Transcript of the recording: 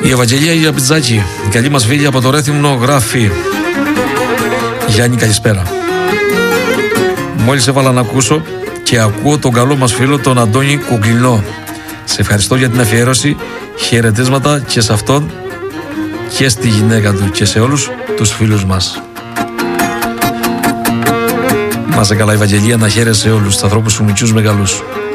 Η Ευαγγελία Γιαπιτζάκη, η καλή μας φίλη από το Ρέθυμνο, γράφει: Γιάννη, καλησπέρα. Μόλις έβαλα να ακούσω και ακούω τον καλό μας φίλο τον Αντώνη Κουγκλινό. Σε ευχαριστώ για την αφιέρωση. Χαιρετίσματα και σε αυτόν και στη γυναίκα του και σε όλους τους φίλους μας. Να σε καλά, Ευαγγελία, να χαίρεσαι όλους τους ανθρώπους σου, μικρούς, μεγάλους.